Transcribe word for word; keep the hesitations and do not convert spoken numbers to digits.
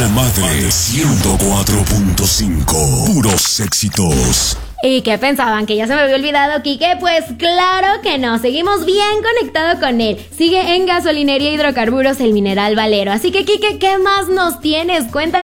La Madre ciento cuatro punto cinco. Puros éxitos. ¿Y qué pensaban? ¿Que ya se me había olvidado, Quique? Pues claro que no, seguimos bien conectados con él. Sigue en Gasolinería Hidrocarburos El Mineral Valero. Así que, Quique, ¿qué más nos tienes? Cuéntanos.